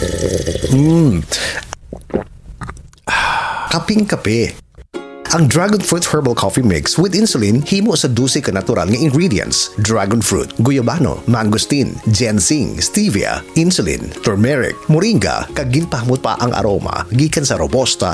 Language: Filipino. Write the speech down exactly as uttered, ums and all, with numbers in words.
Mm. Kaping kape. Ang Dragon Fruit Herbal Coffee Mix with Insulin himo sa dose ka natural nga ingredients: dragon fruit, guyabano, mangosteen, ginseng, stevia, insulin, turmeric, moringa, kag ginpahamot pa ang aroma gikan sa robusta